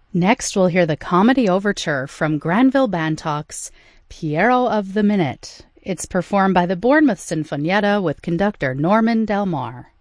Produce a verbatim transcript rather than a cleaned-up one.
Next, we'll hear the comedy overture from Granville Bantock's Piero of the Minute. It's performed by the Bournemouth Sinfonietta with conductor Norman Del Mar.